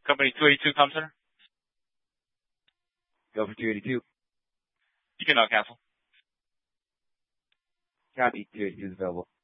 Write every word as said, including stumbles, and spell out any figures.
Company two eighty-two, com center. Go for two eighty-two. You can now cancel. Copy. two eighty-two is available.